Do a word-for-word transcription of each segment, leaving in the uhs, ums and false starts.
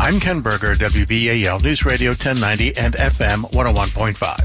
I'm Ken Berger, W B A L News Radio ten ninety and F M one oh one point five.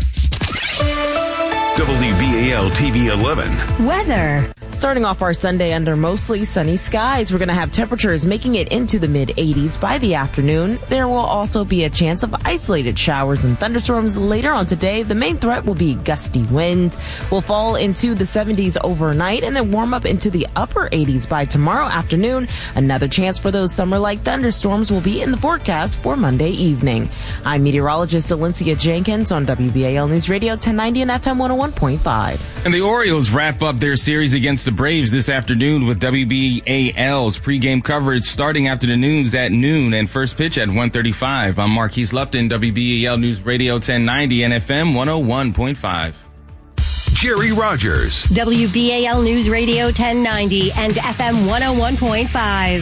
W B A L T V eleven. Weather. Starting off our Sunday under mostly sunny skies, we're going to have temperatures making it into the mid eighties by the afternoon. There will also be a chance of isolated showers and thunderstorms later on today. The main threat will be gusty wind. We'll fall into the seventies overnight and then warm up into the upper eighties by tomorrow afternoon. Another chance for those summer-like thunderstorms will be in the forecast for Monday evening. I'm meteorologist Alencia Jenkins on W B A L News Radio ten ninety and F M one oh one point five. And the Orioles wrap up their series against the Braves this afternoon with W B A L's pregame coverage starting after the news at noon and first pitch at one thirty-five. I'm Marquise Lupton, W B A L News Radio ten ninety and F M one oh one point five. Jerry Rogers. W B A L News Radio ten ninety and F M one oh one point five.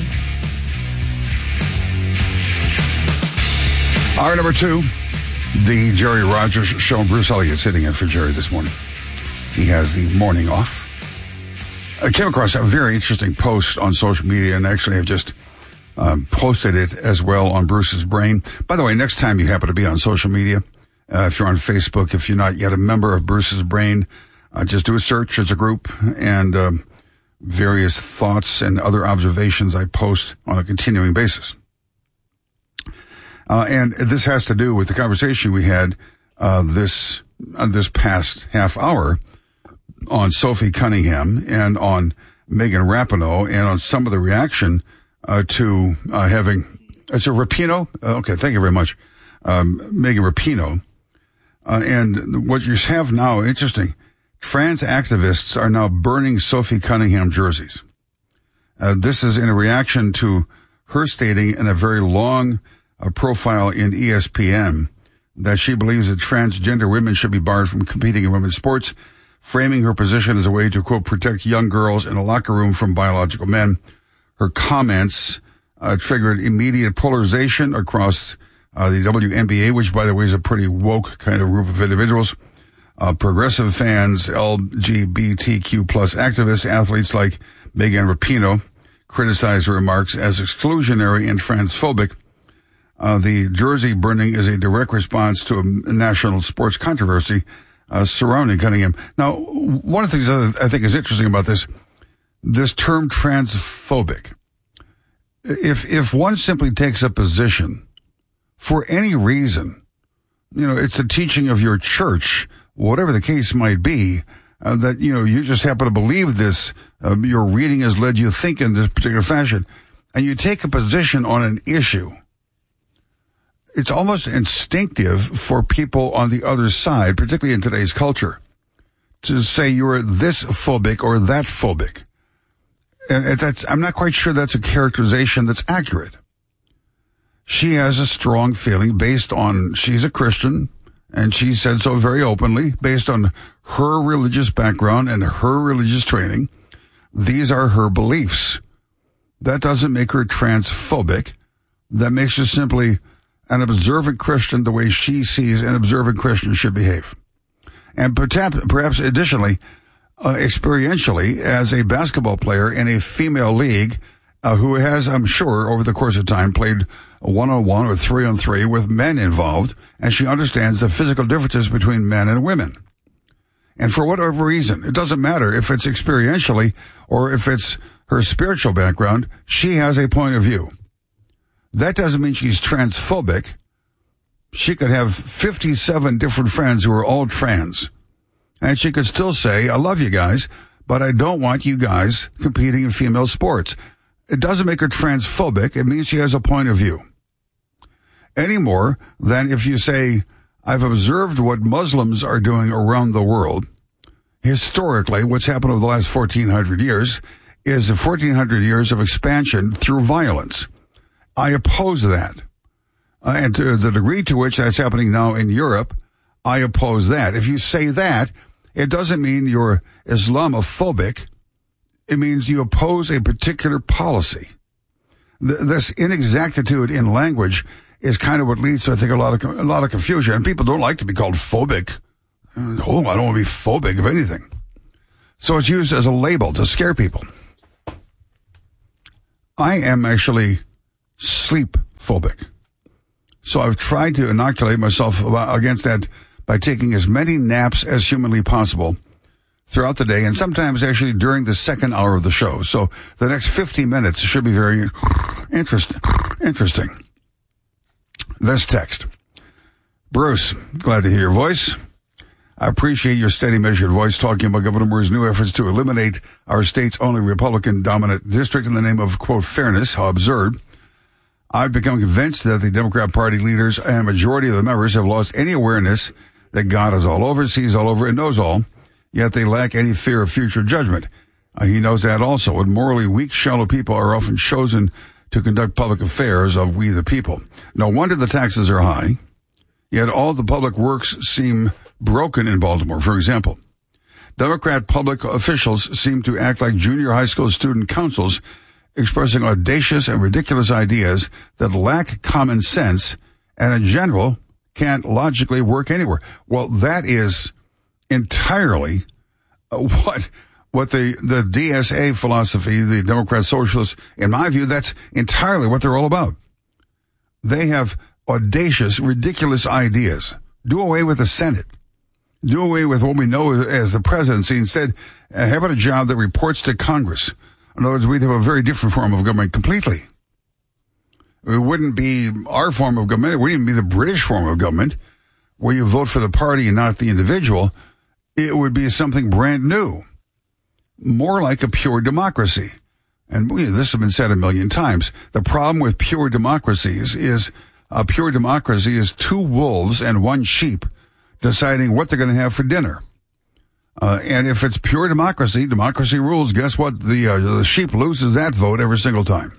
Hour number two, the Jerry Rogers Show. Bruce Elliott sitting in for Jerry this morning. He has the morning off. I came across a very interesting post on social media, and actually I've just um, posted it as well on Bruce's Brain. By the way, next time you happen to be on social media, uh, if you're on Facebook, if you're not yet a member of Bruce's Brain, uh, just do a search as a group, and um, various thoughts and other observations I post on a continuing basis. Uh, and this has to do with the conversation we had uh, this uh, this past half hour on Sophie Cunningham and on Megan Rapinoe, and on some of the reaction uh, to uh, having, it's a Rapinoe? Okay, thank you very much. Um, Megan Rapinoe. Uh, and what you have now, interesting, trans activists are now burning Sophie Cunningham jerseys. Uh, this is in a reaction to her stating in a very long uh, profile in E S P N that she believes that transgender women should be barred from competing in women's sports, framing her position as a way to, quote, protect young girls in a locker room from biological men. Her comments uh, triggered immediate polarization across uh, the W N B A, which, by the way, is a pretty woke kind of group of individuals. Uh, progressive fans, L G B T Q plus activists, athletes like Megan Rapinoe criticized her remarks as exclusionary and transphobic. Uh, the jersey burning is a direct response to a national sports controversy Uh, surrounding Cunningham. Now, one of the things that I think is interesting about this, this term transphobic, if, if one simply takes a position for any reason, you know, it's the teaching of your church, whatever the case might be, uh, that, you know, you just happen to believe this, uh, your reading has led you to think in this particular fashion, and you take a position on an issue, it's almost instinctive for people on the other side, particularly in today's culture, to say you're this phobic or that phobic. And that's, I'm not quite sure that's a characterization that's accurate. She has a strong feeling based on, she's a Christian, and she said so very openly, based on her religious background and her religious training. These are her beliefs. That doesn't make her transphobic. That makes her simply an observant Christian the way she sees an observant Christian should behave. And perhaps, perhaps additionally, uh, experientially, as a basketball player in a female league uh, who has, I'm sure, over the course of time, played one-on-one or three-on-three with men involved, and she understands the physical differences between men and women. And for whatever reason, it doesn't matter if it's experientially or if it's her spiritual background, she has a point of view. That doesn't mean she's transphobic. She could have fifty-seven different friends who are all trans. And she could still say, I love you guys, but I don't want you guys competing in female sports. It doesn't make her transphobic. It means she has a point of view. Any more than if you say, I've observed what Muslims are doing around the world. Historically, what's happened over the last fourteen hundred years is the fourteen hundred years of expansion through violence. I oppose that. Uh, and to the degree to which that's happening now in Europe, I oppose that. If you say that, it doesn't mean you're Islamophobic. It means you oppose a particular policy. Th- this inexactitude in language is kind of what leads to, I think, a lot of a lot of confusion. And people don't like to be called phobic. Oh, I don't want to be phobic of anything. So it's used as a label to scare people. I am actually sleep phobic. So I've tried to inoculate myself against that by taking as many naps as humanly possible throughout the day, and sometimes actually during the second hour of the show. So the next fifty minutes should be very interesting. Interesting. This text. Bruce, glad to hear your voice. I appreciate your steady, measured voice talking about Governor Moore's new efforts to eliminate our state's only Republican-dominant district in the name of, quote, fairness. How absurd. I've become convinced that the Democrat Party leaders and a majority of the members have lost any awareness that God is all over, sees all over, and knows all, yet they lack any fear of future judgment. Uh, he knows that also. And morally weak, shallow people are often chosen to conduct public affairs of we the people. No wonder the taxes are high, yet all the public works seem broken in Baltimore. For example, Democrat public officials seem to act like junior high school student councils, expressing audacious and ridiculous ideas that lack common sense and in general can't logically work anywhere. Well, that is entirely uh, what what the, the D S A philosophy, the Democrat Socialists, in my view, that's entirely what they're all about. They have audacious, ridiculous ideas. Do away with the Senate. Do away with what we know as the presidency. Instead, uh, have a job that reports to Congress. In other words, we'd have a very different form of government completely. It wouldn't be our form of government. It wouldn't even be the British form of government, where you vote for the party and not the individual. It would be something brand new, more like a pure democracy. And you know, this has been said a million times. The problem with pure democracies is a pure democracy is two wolves and one sheep deciding what they're going to have for dinner. Uh, and if it's pure democracy, democracy rules, guess what? The, uh, the sheep loses that vote every single time.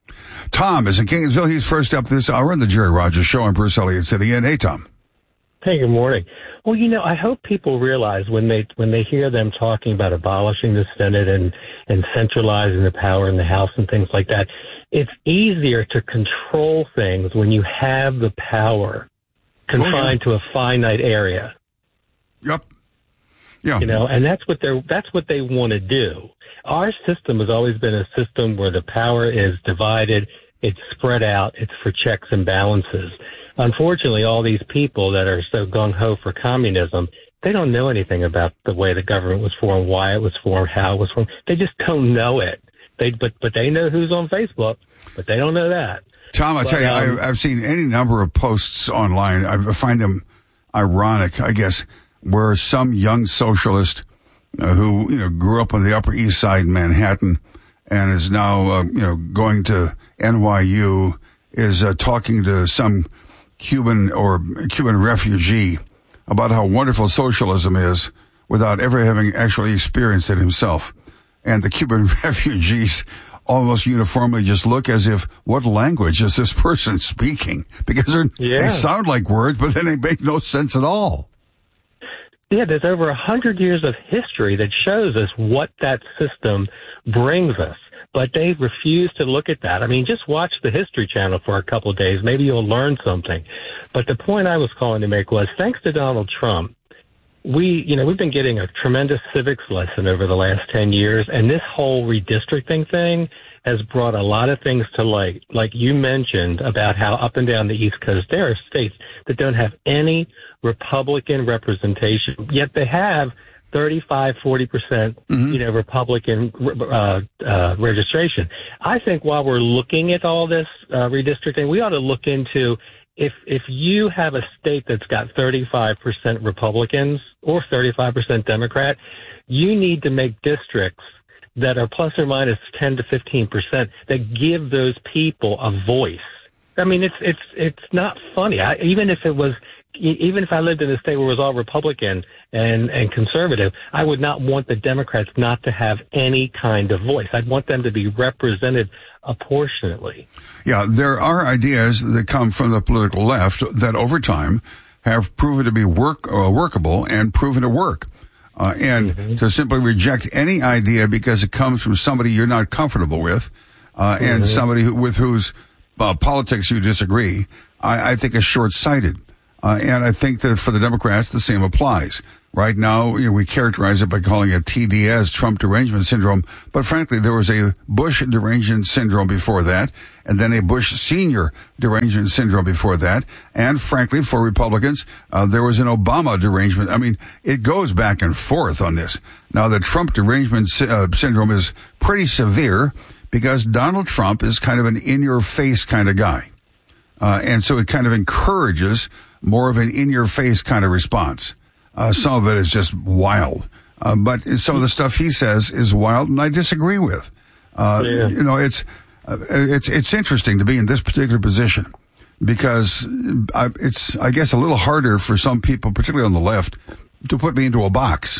Tom is in Gainesville. He's first up this hour on the Jerry Rogers Show on Bruce Elliott City. And hey, Tom. Hey, good morning. Well, you know, I hope people realize when they when they hear them talking about abolishing the Senate and, and centralizing the power in the House and things like that, it's easier to control things when you have the power confined oh, yeah. to a finite area. Yep. Yeah. You know, and that's what they're that's what they want to do. Our system has always been a system where the power is divided, it's spread out, it's for checks and balances. Unfortunately, all these people that are so gung-ho for communism, they don't know anything about the way the government was formed, why it was formed, how it was formed. They just don't know it. They but but they know who's on Facebook, but they don't know that. Tom, I tell you, um, I, I've seen any number of posts online. I find them ironic, I guess, where some young socialist uh, who, you know, grew up on the Upper East Side in Manhattan and is now, uh, you know, going to N Y U is uh, talking to some Cuban or Cuban refugee about how wonderful socialism is without ever having actually experienced it himself. And the Cuban refugees almost uniformly just look as if, what language is this person speaking? Because they're, yeah. they sound like words, but then they make no sense at all. Yeah, there's over a hundred years of history that shows us what that system brings us. But they refuse to look at that. I mean, just watch the History Channel for a couple of days. Maybe you'll learn something. But the point I was calling to make was, thanks to Donald Trump, we, you know, we've been getting a tremendous civics lesson over the last ten years. And this whole redistricting thing has brought a lot of things to light. Like you mentioned about how up and down the East Coast, there are states that don't have any Republican representation, yet they have thirty-five, forty percent, mm-hmm. you know, Republican uh, uh, registration. I think while we're looking at all this uh, redistricting, we ought to look into if if you have a state that's got thirty-five percent Republicans or thirty-five percent Democrat, you need to make districts that are plus or minus ten to fifteen percent that give those people a voice. I mean, it's it's it's not funny. I, even if it was. Even if I lived in a state where it was all Republican and, and conservative, I would not want the Democrats not to have any kind of voice. I'd want them to be represented apportionately. Yeah, there are ideas that come from the political left that over time have proven to be work uh, workable and proven to work. Uh, and mm-hmm. to simply reject any idea because it comes from somebody you're not comfortable with uh, mm-hmm. and somebody who, with whose uh, politics you disagree, I, I think is short-sighted. Uh, and I think that for the Democrats, the same applies. Right now, you know, we characterize it by calling it T D S, Trump Derangement Syndrome. But frankly, there was a Bush Derangement Syndrome before that, and then a Bush Senior Derangement Syndrome before that. And frankly, for Republicans, uh, there was an Obama derangement. I mean, it goes back and forth on this. Now, the Trump Derangement uh, Syndrome is pretty severe because Donald Trump is kind of an in-your-face kind of guy. Uh, and so it kind of encourages more of an in-your-face kind of response. Uh, some of it is just wild. Uh, but some of the stuff he says is wild, and I disagree with. Uh, yeah. You know, it's, uh, it's, it's interesting to be in this particular position because I, it's, I guess, a little harder for some people, particularly on the left, to put me into a box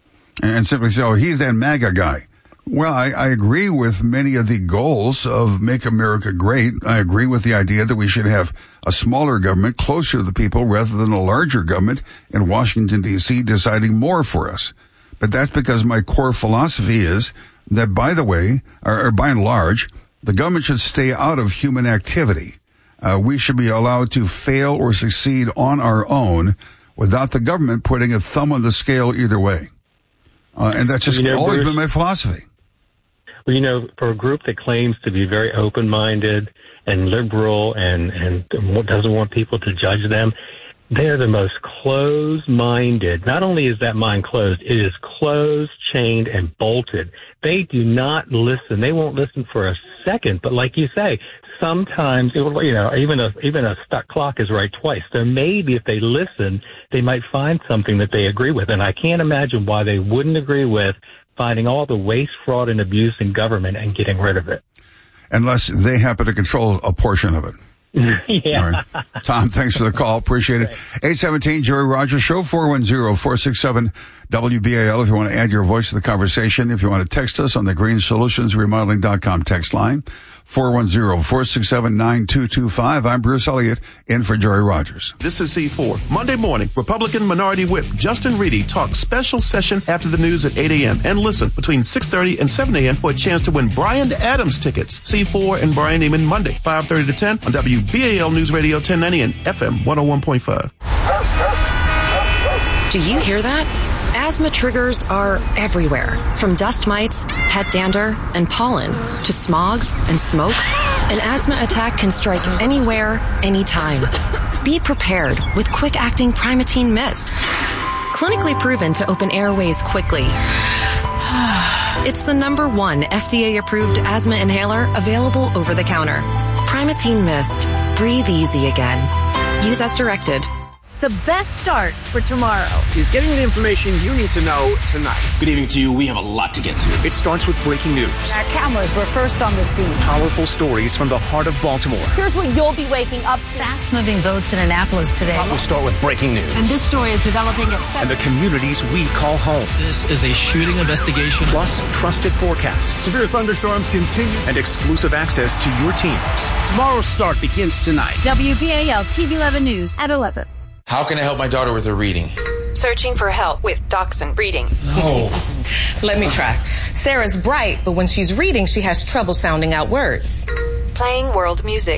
and simply say, oh, he's that MAGA guy. Well, I, I agree with many of the goals of Make America Great. I agree with the idea that we should have a smaller government closer to the people rather than a larger government in Washington, D C deciding more for us. But that's because my core philosophy is that, by the way, or, or by and large, the government should stay out of human activity. Uh, we should be allowed to fail or succeed on our own without the government putting a thumb on the scale either way. Uh, and that's just you know, always Bruce, been my philosophy. Well, you know, for a group that claims to be very open-minded and liberal and, and doesn't want people to judge them, they're the most closed-minded. Not only is that mind closed, it is closed, chained, and bolted. They do not listen. They won't listen for a second. But like you say, sometimes, you know, even a, even a stuck clock is right twice. So maybe if they listen, they might find something that they agree with. And I can't imagine why they wouldn't agree with finding all the waste, fraud, and abuse in government and getting rid of it. Unless they happen to control a portion of it. Yeah. All right. Tom, thanks for the call. Appreciate it. eight seventeen Jerry Rogers Show, four one zero, four six seven, W B A L if you want to add your voice to the conversation. If you want to text us on the green solutions remodeling dot com text line, four one zero, four six seven, nine two two five. I'm Bruce Elliott, in for Jerry Rogers. This is C four. Monday morning, Republican Minority Whip Justin Reedy talks special session after the news at eight a.m. And listen, between six thirty and seven a.m. for a chance to win Brian Adams tickets. C four and Brian Neiman Monday, five thirty to ten on W B A L News Radio ten ninety and F M one oh one point five. Do you hear that? Asthma triggers are everywhere, from dust mites, pet dander, and pollen, to smog and smoke. An asthma attack can strike anywhere, anytime. Be prepared with quick-acting Primatene Mist. Clinically proven to open airways quickly. It's the number one F D A-approved asthma inhaler available over the counter. Primatene Mist. Breathe easy again. Use as directed. The best start for tomorrow is getting the information you need to know tonight. Good evening to you. We have a lot to get to. It starts with breaking news. Our cameras were first on the scene. Powerful stories from the heart of Baltimore. Here's what you'll be waking up to. Fast-moving votes in Annapolis today. We'll start with breaking news. And this story is developing at and the communities we call home. This is a shooting investigation. Plus, trusted forecasts. Severe thunderstorms continue. And exclusive access to your teams. Tomorrow's start begins tonight. W B A L T V eleven News at eleven. How can I help my daughter with her reading? Searching for help with Dachshund Reading. No. Let me try. Sarah's bright, but when she's reading, she has trouble sounding out words. Playing world music.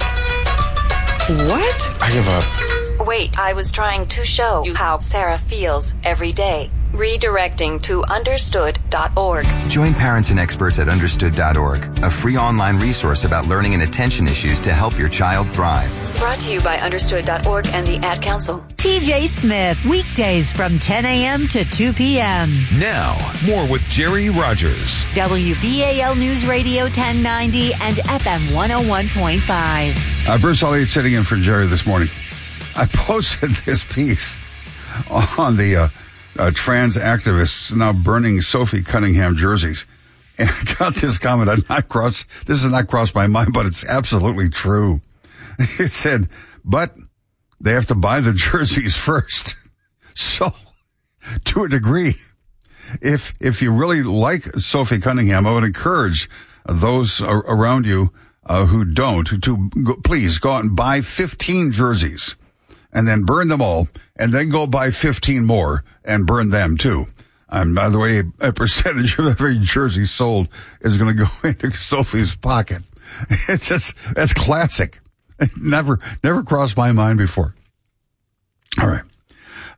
What? I give up. Wait, I was trying to show you how Sarah feels every day. Redirecting to understood dot org. Join parents and experts at understood dot org, a free online resource about learning and attention issues to help your child thrive. Brought to you by understood dot org and the Ad Council. T J Smith, weekdays from ten a.m. to two p.m. Now, more with Jerry Rogers. W B A L News Radio ten ninety and F M one oh one point five. Uh, Bruce Elliott sitting in for Jerry this morning. I posted this piece on the uh, uh, trans activists now burning Sophie Cunningham jerseys. And I got this comment. I not crossed, this has not crossed my mind, but it's absolutely true. It said, but they have to buy the jerseys first. So, to a degree, if if you really like Sophie Cunningham, I would encourage those around you uh, who don't to go, please go out and buy fifteen jerseys and then burn them all, and then go buy fifteen more and burn them too. And by the way, a percentage of every jersey sold is going to go into Sophie's pocket. It's just, that's classic. It never, never crossed my mind before. All right.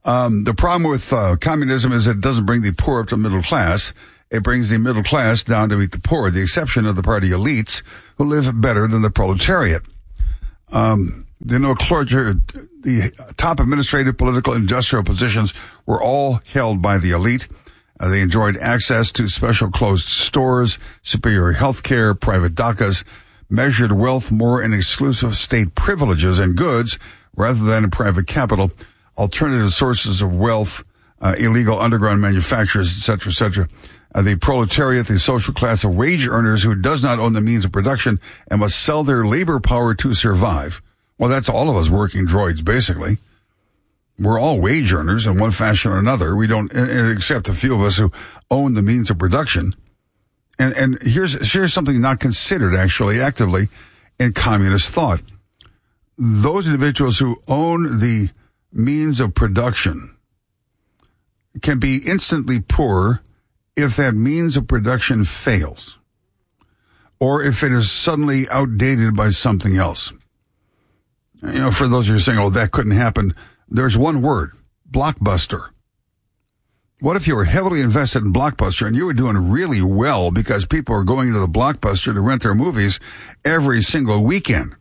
Um, the problem with uh, communism is it doesn't bring the poor up to middle class. It brings the middle class down to meet the poor, the exception of the party elites who live better than the proletariat. Um, you know, clergy, the top administrative, political, industrial positions were all held by the elite. Uh, they enjoyed access to special closed stores, superior health care, private dacas, measured wealth more in exclusive state privileges and goods rather than in private capital, alternative sources of wealth, uh, illegal underground manufacturers, et cetera, et cetera. Uh, the proletariat, the social class of wage earners who does not own the means of production and must sell their labor power to survive. Well, that's all of us working droids, basically. We're all wage earners in one fashion or another. We don't, except a few of us who own the means of production. And, and here's, here's something not considered actually actively in communist thought. Those individuals who own the means of production can be instantly poor if that means of production fails, or if it is suddenly outdated by something else. You know, for those of you who are saying, oh, that couldn't happen, there's one word, Blockbuster. What if you were heavily invested in Blockbuster and you were doing really well because people are going to the Blockbuster to rent their movies every single weekend?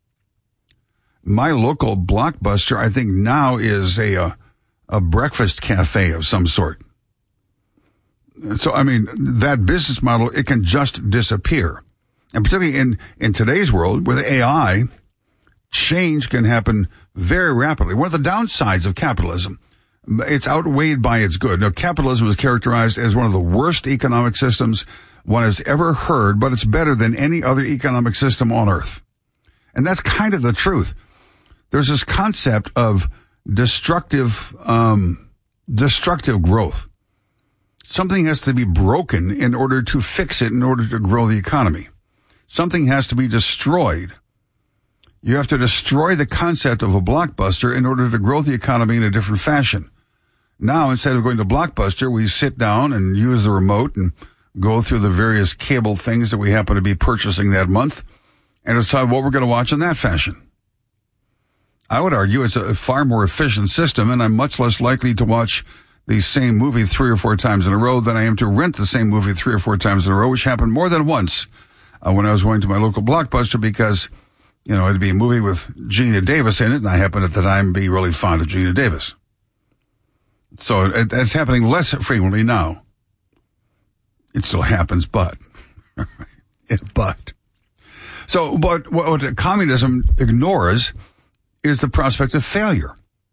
My local Blockbuster, I think now is a, a, a breakfast cafe of some sort. So, I mean, that business model, it can just disappear. And particularly in, in today's world, with A I, change can happen very rapidly. One of the downsides of capitalism, it's outweighed by its good. Now, capitalism is characterized as one of the worst economic systems one has ever heard, but it's better than any other economic system on earth. And that's kind of the truth. There's this concept of destructive, um, destructive growth. Something has to be broken in order to fix it, in order to grow the economy. Something has to be destroyed. You have to destroy the concept of a Blockbuster in order to grow the economy in a different fashion. Now, instead of going to Blockbuster, we sit down and use the remote and go through the various cable things that we happen to be purchasing that month and decide what we're going to watch in that fashion. I would argue it's a far more efficient system, and I'm much less likely to watch the same movie three or four times in a row than I am to rent the same movie three or four times in a row, which happened more than once uh, when I was going to my local Blockbuster because, you know, it'd be a movie with Gina Davis in it, and I happened at the time to be really fond of Gina Davis. So it, it's happening less frequently now. It still happens, but. it, but. So, but what communism ignores is the prospect of failure.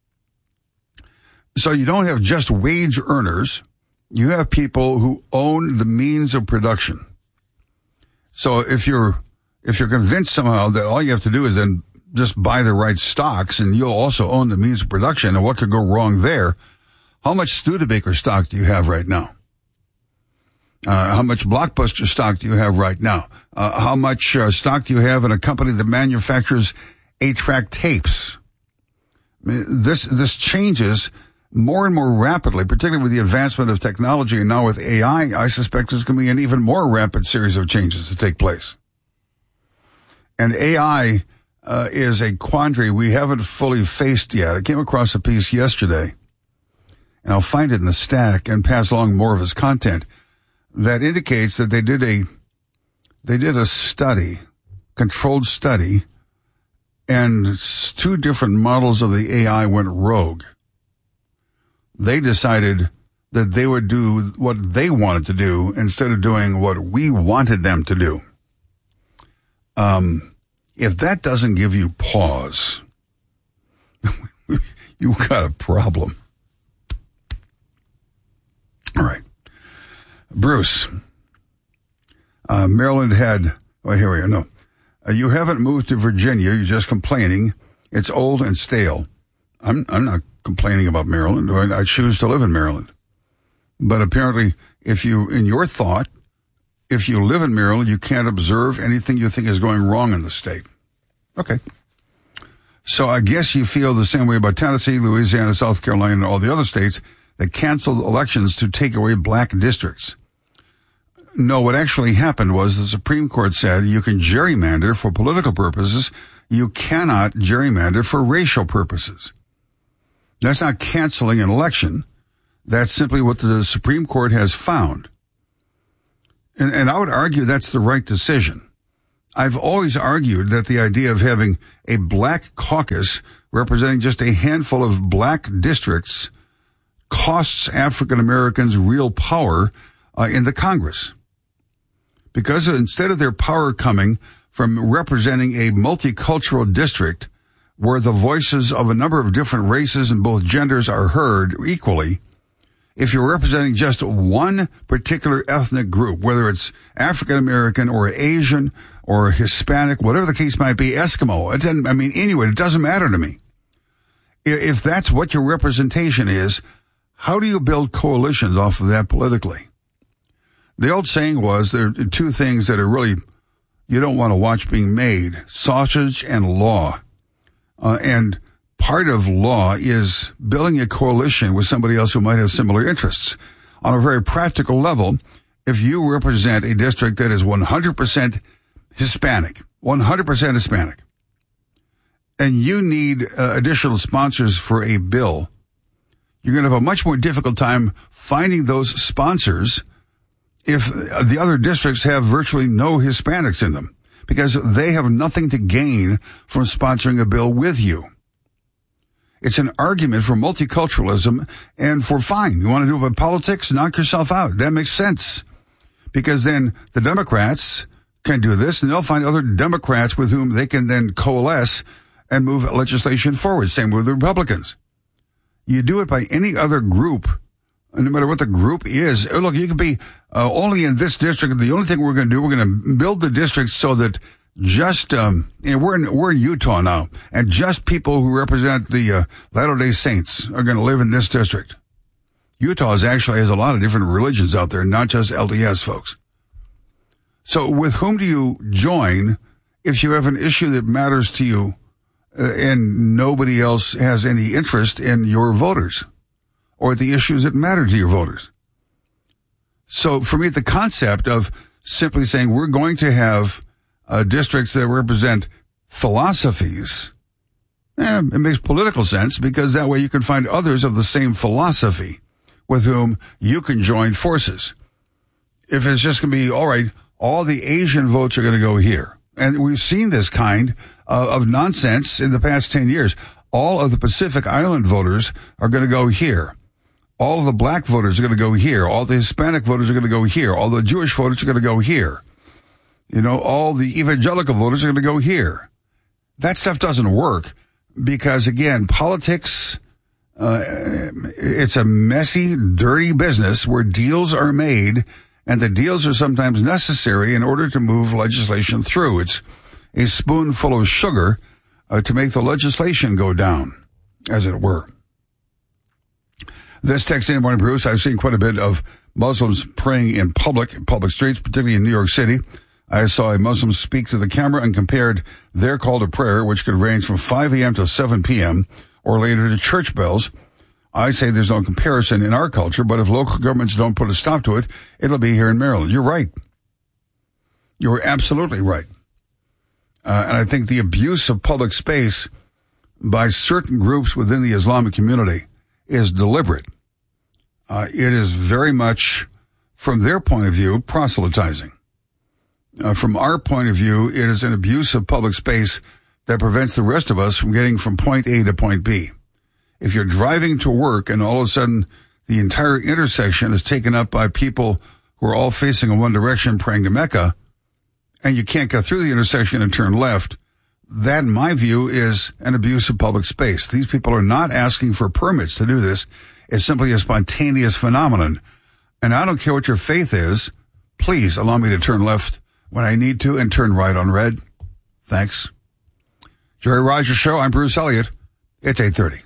So you don't have just wage earners. You have people who own the means of production. So if you're, if you're convinced somehow that all you have to do is then just buy the right stocks and you'll also own the means of production, and what could go wrong there? How much Studebaker stock do you have right now? Uh, how much Blockbuster stock do you have right now? Uh, how much uh, stock do you have in a company that manufactures eight-track tapes? I mean, this, this changes more and more rapidly, particularly with the advancement of technology, and now with A I, I suspect there's going to be an even more rapid series of changes to take place. And A I uh, is a quandary we haven't fully faced yet. I came across a piece yesterday, and I'll find it in the stack and pass along more of its content, that indicates that they did a they did a study, controlled study, and two different models of the A I went rogue. They decided that they would do what they wanted to do instead of doing what we wanted them to do. Um, if that doesn't give you pause, you've got a problem. All right. Bruce, uh, Maryland had, oh, here we are. No, uh, you haven't moved to Virginia. You're just complaining. It's old and stale. I'm, I'm not complaining about Maryland. I choose to live in Maryland. But apparently, if you, in your thought, if you live in Maryland, you can't observe anything you think is going wrong in the state. Okay. So I guess you feel the same way about Tennessee, Louisiana, South Carolina, and all the other states that canceled elections to take away black districts. No, what actually happened was the Supreme Court said you can gerrymander for political purposes. You cannot gerrymander for racial purposes. That's not canceling an election. That's simply what the Supreme Court has found. And, and I would argue that's the right decision. I've always argued that the idea of having a black caucus representing just a handful of black districts costs African Americans real power uh, in the Congress. Because instead of their power coming from representing a multicultural district where the voices of a number of different races and both genders are heard equally, if you're representing just one particular ethnic group, whether it's African American or Asian or Hispanic, whatever the case might be, Eskimo, it doesn't, I mean, Inuit, it doesn't matter to me. If that's what your representation is, how do you build coalitions off of that politically? The old saying was there are two things that are really, you don't want to watch being made, sausage and law. Uh, and part of law is building a coalition with somebody else who might have similar interests. On a very practical level, if you represent a district that is one hundred percent Hispanic, one hundred percent Hispanic, and you need uh, additional sponsors for a bill, you're going to have a much more difficult time finding those sponsors if the other districts have virtually no Hispanics in them, because they have nothing to gain from sponsoring a bill with you. It's an argument for multiculturalism and for fine. You want to do it with politics? Knock yourself out. That makes sense. Because then the Democrats can do this and they'll find other Democrats with whom they can then coalesce and move legislation forward. Same with the Republicans. You do it by any other group, no matter what the group is. Look, you could be uh, only in this district. The only thing we're going to do, we're going to build the district so that just, um, you know, we're in, we're in Utah now, and just people who represent the uh, Latter-day Saints are going to live in this district. Utah is actually has a lot of different religions out there, not just L D S folks. So with whom do you join if you have an issue that matters to you uh, and nobody else has any interest in your voters or the issues that matter to your voters? So for me, the concept of simply saying we're going to have uh, districts that represent philosophies, eh, it makes political sense because that way you can find others of the same philosophy with whom you can join forces. If it's just going to be, all right, all the Asian votes are going to go here. And we've seen this kind uh, of nonsense in the past ten years. All of the Pacific Island voters are going to go here. All of the black voters are going to go here. All the Hispanic voters are going to go here. All the Jewish voters are going to go here. You know, all the evangelical voters are going to go here. That stuff doesn't work because, again, politics, uh, it's a messy, dirty business where deals are made, and the deals are sometimes necessary in order to move legislation through. It's a spoonful of sugar uh, to make the legislation go down, as it were. This text in, morning, Bruce. I've seen quite a bit of Muslims praying in public, in public streets, particularly in New York City. I saw a Muslim speak to the camera and compared their call to prayer, which could range from five a.m. to seven p.m. or later to church bells. I say there's no comparison in our culture, but if local governments don't put a stop to it, it'll be here in Maryland. You're right. You're absolutely right. Uh, and I think the abuse of public space by certain groups within the Islamic community is deliberate. Uh, it is very much, from their point of view, proselytizing. Uh, from our point of view, it is an abuse of public space that prevents the rest of us from getting from point A to point B. If you're driving to work and all of a sudden the entire intersection is taken up by people who are all facing in one direction praying to Mecca, and you can't get through the intersection and turn left, that, in my view, is an abuse of public space. These people are not asking for permits to do this. It's simply a spontaneous phenomenon. And I don't care what your faith is. Please allow me to turn left when I need to and turn right on red. Thanks. Jerry Rogers Show. I'm Bruce Elliott. It's eight thirty.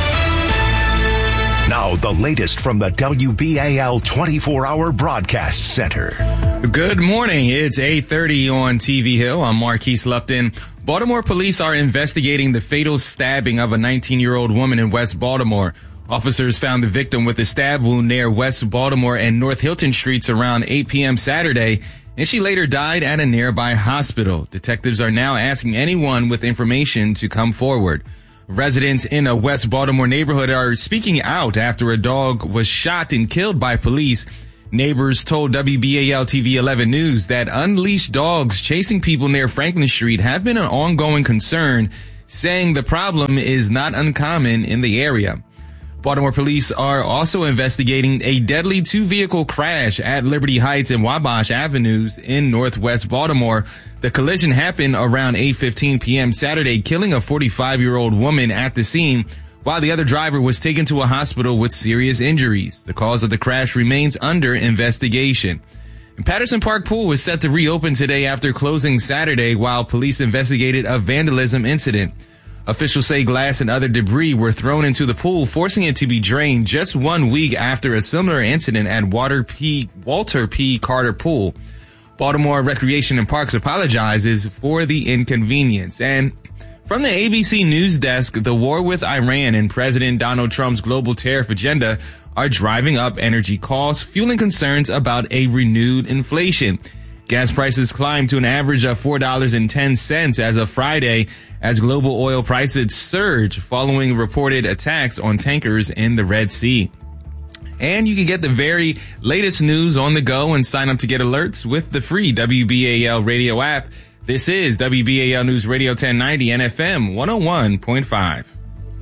Now, the latest from the W B A L twenty-four hour Broadcast Center. Good morning. It's eight thirty on T V Hill. I'm Marquise Lupton. Baltimore police are investigating the fatal stabbing of a nineteen-year-old woman in West Baltimore. Officers found the victim with a stab wound near West Baltimore and North Hilton Streets around eight p.m. Saturday, and she later died at a nearby hospital. Detectives are now asking anyone with information to come forward. Residents in a West Baltimore neighborhood are speaking out after a dog was shot and killed by police. Neighbors told W B A L T V eleven News that unleashed dogs chasing people near Franklin Street have been an ongoing concern, saying the problem is not uncommon in the area. Baltimore police are also investigating a deadly two-vehicle crash at Liberty Heights and Wabash Avenues in northwest Baltimore. The collision happened around eight fifteen p.m. Saturday, killing a forty-five-year-old woman at the scene, while the other driver was taken to a hospital with serious injuries. The cause of the crash remains under investigation. And Patterson Park Pool is set to reopen today after closing Saturday while police investigated a vandalism incident. Officials say glass and other debris were thrown into the pool, forcing it to be drained just one week after a similar incident at Walter P. Walter P. Carter Pool. Baltimore Recreation and Parks apologizes for the inconvenience. And from the A B C News Desk, the war with Iran and President Donald Trump's global tariff agenda are driving up energy costs, fueling concerns about a renewed inflation. Gas prices climbed to an average of four dollars and ten cents as of Friday as global oil prices surge following reported attacks on tankers in the Red Sea. And you can get the very latest news on the go and sign up to get alerts with the free W B A L radio app. This is W B A L News Radio ten ninety and F M one oh one point five.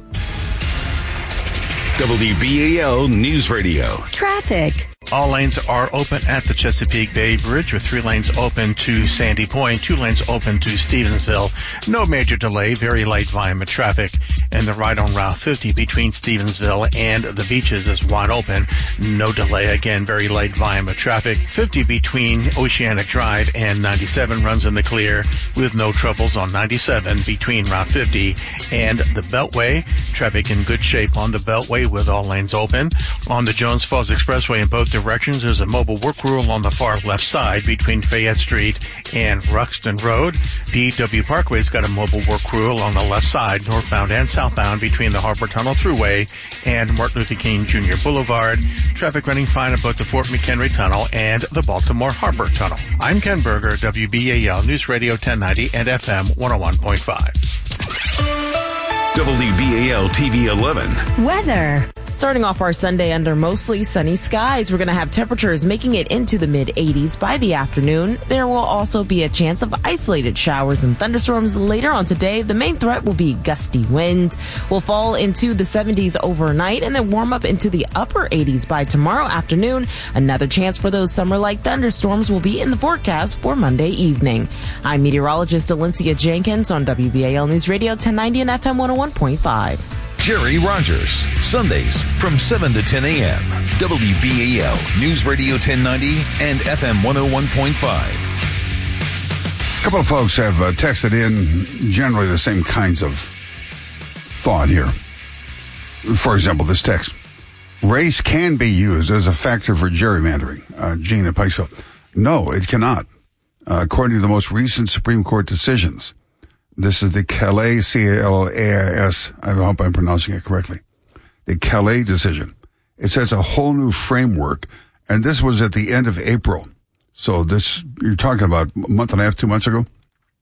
W B A L News Radio. Traffic. All lanes are open at the Chesapeake Bay Bridge, with three lanes open to Sandy Point, two lanes open to Stevensville. No major delay, very light volume of traffic. And the ride on Route fifty between Stevensville and the beaches is wide open. No delay, again, very light volume of traffic. fifty between Oceanic Drive and ninety-seven runs in the clear, with no troubles on ninety-seven between Route fifty and the Beltway. Traffic in good shape on the Beltway with all lanes open. On the Jones Falls Expressway in both directions, there's a mobile work rule on the far left side between Fayette Street and Ruxton Road. P W Parkway's got a mobile work rule on the left side, northbound and southbound, between the Harbor Tunnel Thruway and Martin Luther King Junior Boulevard. Traffic running fine at both the Fort McHenry Tunnel and the Baltimore Harbor Tunnel. I'm Ken Berger, W B A L News Radio ten ninety and F M one oh one point five. W B A L T V eleven. Weather. Starting off our Sunday under mostly sunny skies, we're going to have temperatures making it into the mid eighties by the afternoon. There will also be a chance of isolated showers and thunderstorms later on today. The main threat will be gusty wind. We'll fall into the seventies overnight and then warm up into the upper eighties by tomorrow afternoon. Another chance for those summer-like thunderstorms will be in the forecast for Monday evening. I'm meteorologist Alencia Jenkins on W B A L News Radio ten ninety and F M one oh one point five. Jerry Rogers, Sundays from seven to ten a.m. W B A L News Radio ten ninety and F M one oh one point five. A couple of folks have uh, texted in generally the same kinds of thought here. For example, this text. Race can be used as a factor for gerrymandering. Uh, Gene at Pikesville. No, it cannot. Uh, according to the most recent Supreme Court decisions. This is the Calais, C A L A I S, I hope I'm pronouncing it correctly, the Calais decision. It sets a whole new framework, and this was at the end of April. So this, you're talking about a month and a half, two months ago.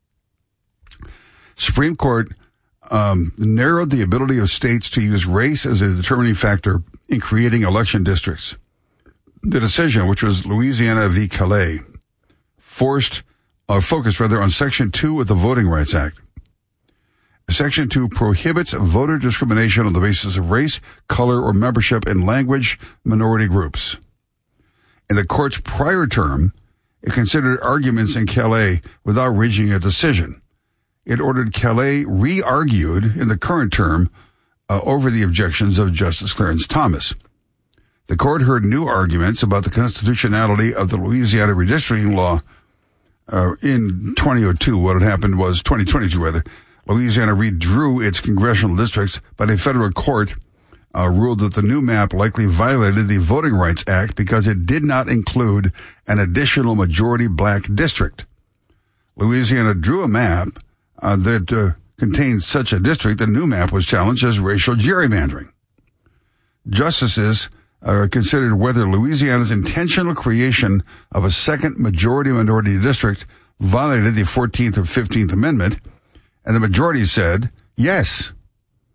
Supreme Court um, narrowed the ability of states to use race as a determining factor in creating election districts. The decision, which was Louisiana v. Calais, forced, uh, focused rather on Section two of the Voting Rights Act. Section two prohibits voter discrimination on the basis of race, color, or membership in language minority groups. In the court's prior term, it considered arguments in Calais without reaching a decision. It ordered Calais re-argued in the current term uh, over the objections of Justice Clarence Thomas. The court heard new arguments about the constitutionality of the Louisiana redistricting law uh, in twenty oh two. What had happened was, twenty twenty-two rather, Louisiana redrew its congressional districts, but a federal court uh, ruled that the new map likely violated the Voting Rights Act because it did not include an additional majority black district. Louisiana drew a map uh, that uh, contained such a district. The new map was challenged as racial gerrymandering. Justices uh, considered whether Louisiana's intentional creation of a second majority-minority district violated the fourteenth or fifteenth Amendment, and the majority said, yes.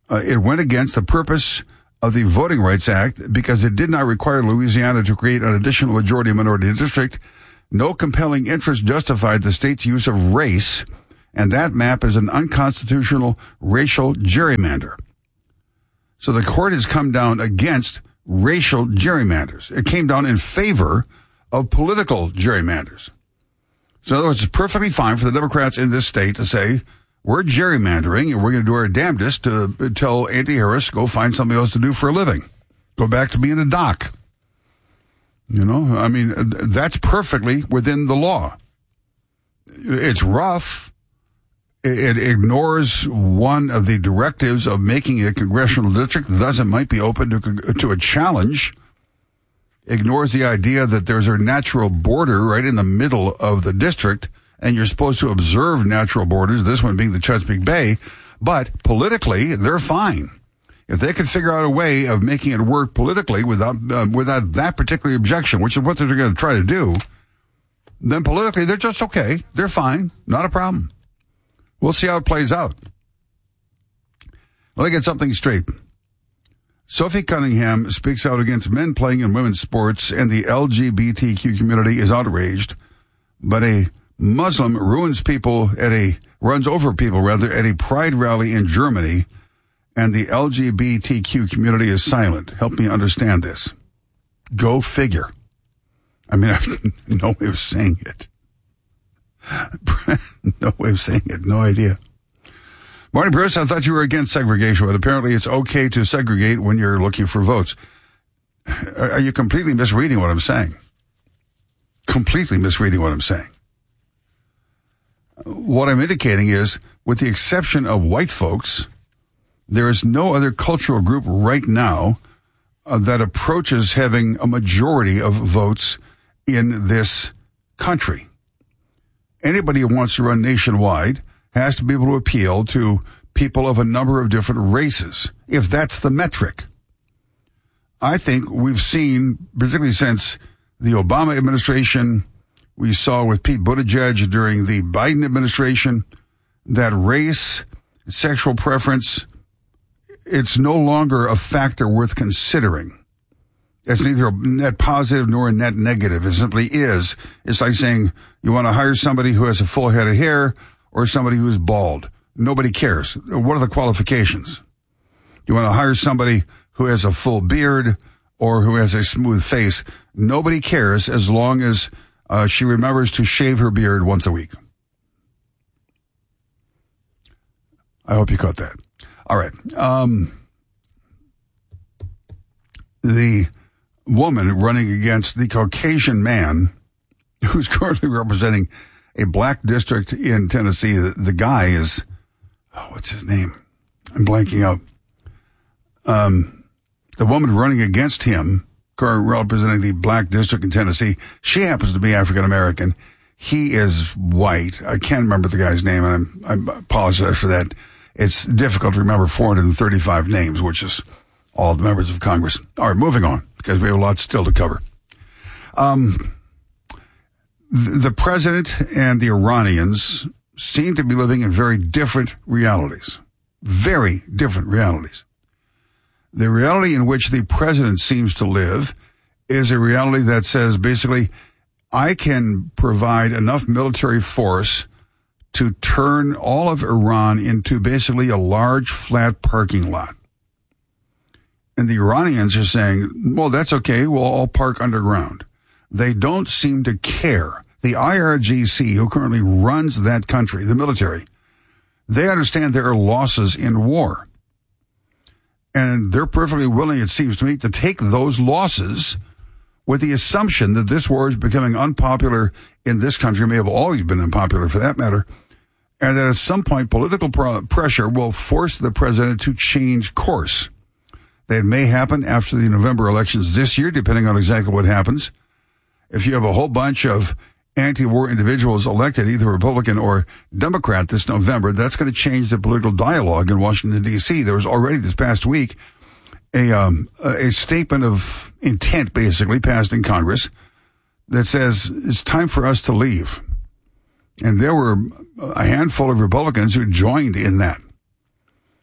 Uh, it went against the purpose of the Voting Rights Act because it did not require Louisiana to create an additional majority-minority district. No compelling interest justified the state's use of race, and that map is an unconstitutional racial gerrymander. So the court has come down against racial gerrymanders. It came down in favor of political gerrymanders. So in other words, it's perfectly fine for the Democrats in this state to say, we're gerrymandering and we're going to do our damnedest to tell Andy Harris, go find something else to do for a living. Go back to being a doc. You know, I mean, that's perfectly within the law. It's rough. It ignores one of the directives of making a congressional district, thus it might be open to, to a challenge. Ignores the idea that there's a natural border right in the middle of the district, and you're supposed to observe natural borders, this one being the Chesapeake Bay, but politically, they're fine. If they could figure out a way of making it work politically without uh, without that particular objection, which is what they're going to try to do, then politically, they're just okay. They're fine. Not a problem. We'll see how it plays out. Let me get something straight. Sophie Cunningham speaks out against men playing in women's sports, and the L G B T Q community is outraged. But a Muslim ruins people at a, runs over people rather, at a pride rally in Germany, and the L G B T Q community is silent. Help me understand this. Go figure. I mean, I have no way of saying it. No way of saying it. No idea. Marty Bruce, I thought you were against segregation, but apparently it's okay to segregate when you're looking for votes. Are you completely misreading what I'm saying? Completely misreading what I'm saying. What I'm indicating is, with the exception of white folks, there is no other cultural group right now uh, that approaches having a majority of votes in this country. Anybody who wants to run nationwide has to be able to appeal to people of a number of different races, if that's the metric. I think we've seen, particularly since the Obama administration, we saw with Pete Buttigieg during the Biden administration, that race, sexual preference, it's no longer a factor worth considering. It's neither a net positive nor a net negative. It simply is. It's like saying you want to hire somebody who has a full head of hair or somebody who is bald. Nobody cares. What are the qualifications? You want to hire somebody who has a full beard or who has a smooth face. Nobody cares as long as uh, she remembers to shave her beard once a week. I hope you caught that. All right. Um, the woman running against the Caucasian man who's currently representing a black district in Tennessee. The, the guy is, oh, what's his name? I'm blanking out. Um, the woman running against him, currently representing the black district in Tennessee, she happens to be African American. He is white. I can't remember the guy's name, and I'm, I apologize for that. It's difficult to remember four hundred thirty-five names, which is all the members of Congress. All right, moving on, because we have a lot still to cover. Um, the president and the Iranians seem to be living in very different realities. Very different realities. The reality in which the president seems to live is a reality that says basically, I can provide enough military force to turn all of Iran into basically a large flat parking lot. And the Iranians are saying, well, that's okay. We'll all park underground. They don't seem to care. The I R G C, who currently runs that country, the military, they understand there are losses in war. And they're perfectly willing, it seems to me, to take those losses with the assumption that this war is becoming unpopular in this country, may have always been unpopular for that matter, and that at some point political pro- pressure will force the president to change course. That may happen after the November elections this year, depending on exactly what happens. If you have a whole bunch of anti-war individuals elected, either Republican or Democrat this November, that's going to change the political dialogue in Washington, D C. There was already this past week a, um, a statement of intent, basically, passed in Congress that says it's time for us to leave. And there were a handful of Republicans who joined in that.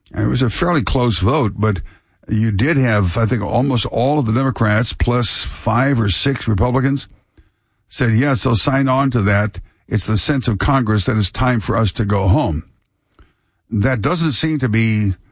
And it was a fairly close vote, but you did have, I think, almost all of the Democrats plus five or six Republicans said, yes, they'll sign on to that. It's the sense of Congress that it's time for us to go home. That doesn't seem to be